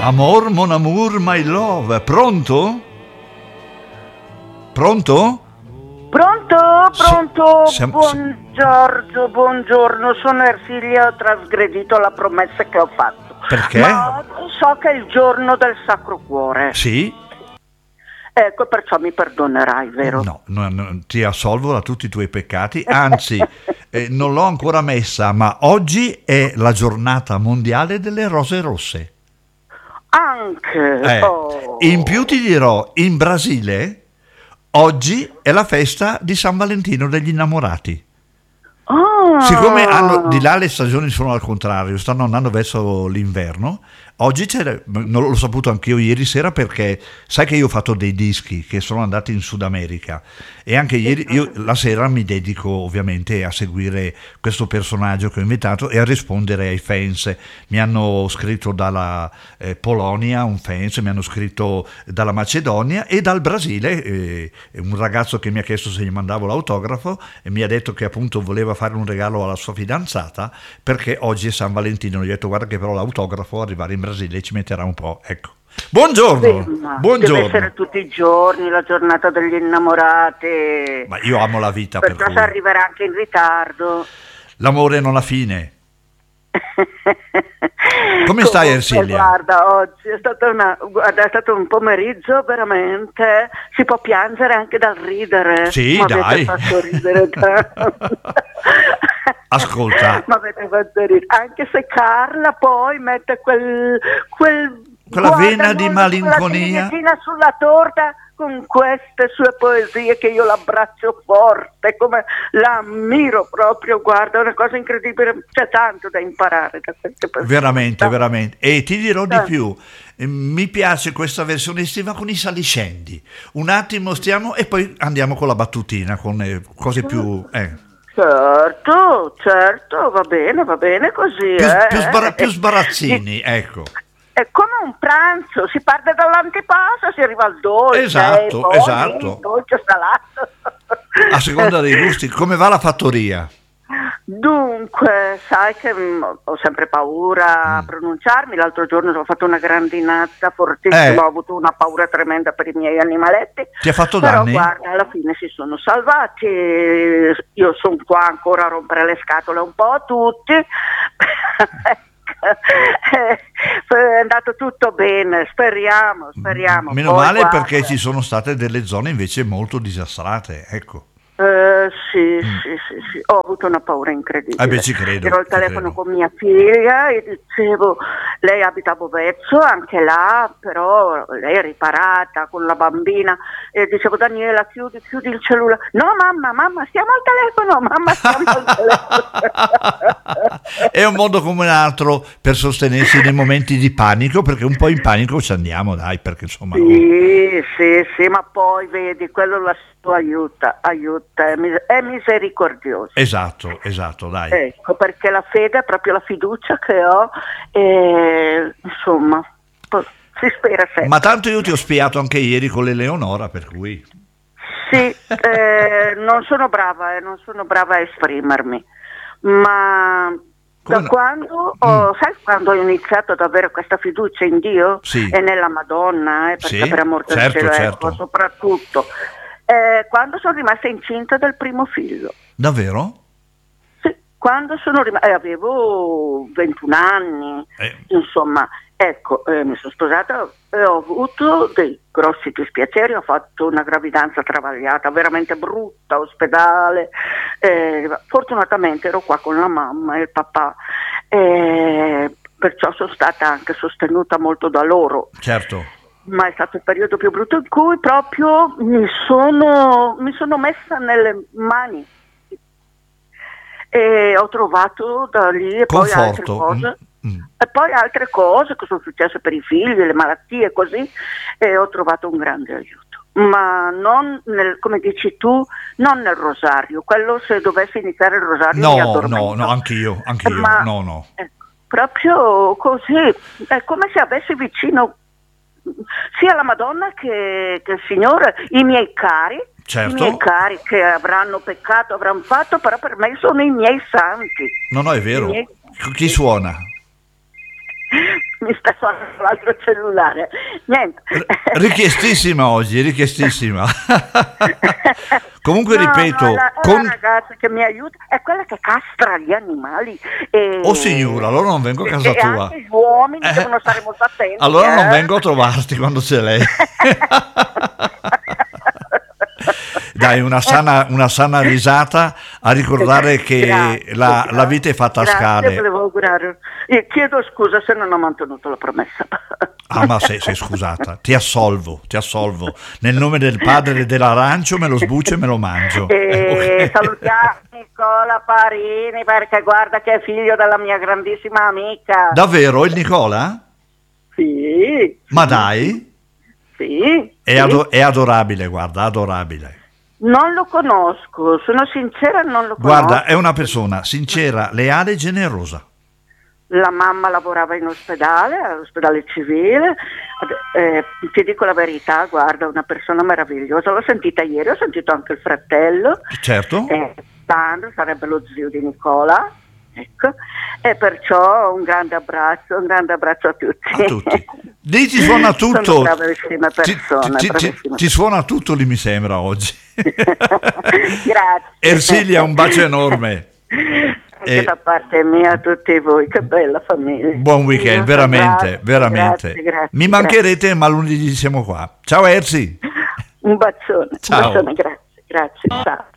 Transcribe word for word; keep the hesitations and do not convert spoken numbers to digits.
Amor, mon amour, my love. Pronto? Pronto? Pronto? Pronto? Sì, siamo- Buongiorno, buongiorno. Sono Ersilia, ho trasgredito la promessa che ho fatto. Perché? Ma so che è il giorno del Sacro Cuore. Sì? Ecco, perciò mi perdonerai, vero? No, no, no, ti assolvo da tutti i tuoi peccati, anzi, eh, non l'ho ancora messa, ma oggi è la giornata mondiale delle rose rosse. Anche. Eh, Oh. In più ti dirò, in Brasile oggi è la festa di San Valentino degli innamorati. Ah. Siccome hanno, di là le stagioni sono al contrario, stanno andando verso l'inverno, oggi c'è, non l'ho saputo anch'io ieri sera perché sai che io ho fatto dei dischi che sono andati in Sud America e anche ieri io la sera mi dedico ovviamente a seguire questo personaggio che ho invitato e a rispondere ai fans. Mi hanno scritto dalla eh, Polonia un fans, mi hanno scritto dalla Macedonia e dal Brasile eh, un ragazzo che mi ha chiesto se gli mandavo l'autografo e mi ha detto che appunto voleva fare un regalo alla sua fidanzata perché oggi è San Valentino. Gli ho detto guarda che però l'autografo arrivare in Brasile ci metterà un po', ecco. Buongiorno, Sì, ma buongiorno. deve essere tutti i giorni la giornata degli innamorati. Ma io amo la vita, per Perciò cui si arriverà anche in ritardo. l'amore non ha fine. Come stai, Comunque, Ersilia? Guarda, oggi è stato, una, guarda, è stato un pomeriggio veramente. Si può piangere anche dal ridere. Sì, Ma dai. avete fatto ridere tanto. Ascolta. Ma avete fatto ridere. Anche se Carla poi mette quel, quel Quella guarda, vena di non- malinconia. quella ciliegina sulla torta con queste sue poesie che io l'abbraccio forte, come la ammiro proprio, guarda, è una cosa incredibile, c'è tanto da imparare da queste persone. Veramente, veramente. E ti dirò di Sì. più, eh, mi piace questa versione estiva con i saliscendi. Un attimo stiamo e poi andiamo con la battutina, con eh, cose più... eh, Certo, certo, va bene, va bene così. più, eh. più sbara- più sbarazzini, ecco. È come un pranzo, si parte dall'antipasto, si arriva al dolce, Esatto, e poi esatto. il dolce salato. A seconda dei gusti, come va la fattoria? Dunque, sai che mh, ho sempre paura a pronunciarmi. L'altro giorno ho fatto una grandinata fortissima, Eh. ho avuto una paura tremenda per i miei animaletti. Ti ha fatto Però danni? guarda, alla fine si sono salvati. Io sono qua ancora a rompere le scatole un po' a tutti. È andato tutto bene, speriamo, speriamo. Meno Poi, male guarda, perché ci sono state delle zone invece molto disastrate, ecco. Eh, sì, sì, sì, sì, ho avuto una paura incredibile. Eh beh, ci credo, Ero al ci telefono credo. con mia figlia e dicevo, lei abita a Bovezzo, anche là, però lei è riparata con la bambina e dicevo, Daniela, chiudi, chiudi il cellulare. No, mamma, mamma, stiamo al telefono, mamma, stiamo al telefono. È un modo come un altro per sostenersi nei momenti di panico, perché un po' in panico ci andiamo, dai, perché insomma... oh. Sì, sì, sì, ma poi vedi, quello la aiuta, aiuta, è, mis- è misericordioso. Esatto, esatto, dai. Ecco, perché la fede è proprio la fiducia che ho e insomma, po- si spera sempre. Ma tanto io ti ho spiato anche ieri con l'Eleonora, per cui... Sì, eh, non sono brava, eh, non sono brava a esprimermi, ma Come da no? quando ho, sai quando ho iniziato ad avere questa fiducia in Dio Sì. e nella Madonna, eh, perché Sì, per amor del certo, cielo, certo. ecco, soprattutto, eh, quando sono rimasta incinta del primo figlio. Davvero? Sì, quando sono rimasta, eh, avevo ventuno anni, Eh. insomma, ecco, eh, mi sono sposata e ho avuto dei grossi dispiaceri, ho fatto una gravidanza travagliata, veramente brutta, ospedale, eh, fortunatamente ero qua con la mamma e il papà, eh, perciò sono stata anche sostenuta molto da loro. Certo. Ma è stato il periodo più brutto in cui proprio mi sono, mi sono messa nelle mani e ho trovato da lì e poi altre Conforto. cose Mm, mm. e poi altre cose che sono successe per i figli, le malattie e così, e ho trovato un grande aiuto, ma non nel, come dici tu, non nel rosario. Quello, se dovessi iniziare il rosario mi No, addormento. no, no, anch'io, anch'io, Ma- no, no. Ecco, proprio così, è come se avessi vicino sia la Madonna che, che il Signore, i miei cari, Certo. i miei cari che avranno peccato, avranno fatto, però per me sono i miei santi. No, no, è vero. I miei- Chi suona? mi sta suonando l'altro cellulare. Niente. Richiestissima oggi, richiestissima. Comunque no, ripeto, no, la, con... la ragazza che mi aiuta è quella che castra gli animali. E... Oh signora, allora non vengo a casa e tua. Anche gli uomini eh, devono stare molto attenti. Allora eh? non vengo a trovarti quando c'è lei. Dai, una sana, una sana risata a ricordare che grazie, la, la vita è fatta a grazie, scale. Volevo augurare. Io chiedo scusa se non ho mantenuto la promessa. Ah, ma sei, sei scusata, ti assolvo, ti assolvo. Nel nome del padre e dell'arancio me lo sbuccio e me lo mangio. E Okay. salutiamo Nicola Parini perché guarda che è figlio della mia grandissima amica. Davvero, il Nicola? Sì. Ma dai? Sì. È, sì. ado- è adorabile, guarda, adorabile. Non lo conosco, sono sincera, non lo conosco. Guarda, è una persona sincera, leale e generosa. La mamma lavorava in ospedale, all'ospedale civile, eh, ti dico la verità, guarda, una persona meravigliosa, l'ho sentita ieri, ho sentito anche il fratello, Certo. eh, Sandro, sarebbe lo zio di Nicola, ecco, e perciò un grande abbraccio, un grande abbraccio a tutti. A tutti. Lì ti suona tutto. Sono bravissime persone. Ti, ti- ti- bravissime ti suona tutto lì, mi sembra, oggi. Grazie. Ersilia, un bacio enorme. Anche E- da parte mia a tutti voi, che bella famiglia. Buon weekend, Grazie, veramente, veramente. Grazie, grazie, Mi mancherete, ma lunedì siamo qua. Ciao Ersi. Un bacione, Ciao. un bacione, grazie, grazie, ciao.